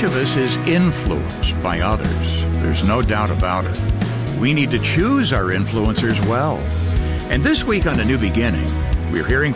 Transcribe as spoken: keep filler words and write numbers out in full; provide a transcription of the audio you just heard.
Each of us is influenced by others. There's no doubt about it. We need to choose our influencers well. And this week on A New Beginning, we're hearing